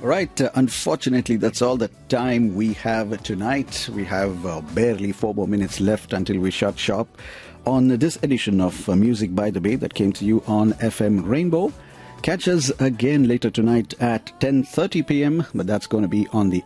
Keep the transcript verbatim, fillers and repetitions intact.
Right, uh, unfortunately, that's all the time we have tonight. We have uh, barely four more minutes left until we shut shop on this edition of uh, Music by the Bay that came to you on F M Rainbow. Catch us again later tonight at ten thirty p.m., but that's going to be on the